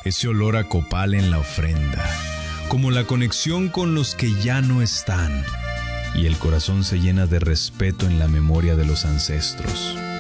ese olor a copal en la ofrenda, como la conexión con los que ya no están, y el corazón se llena de respeto en la memoria de los ancestros.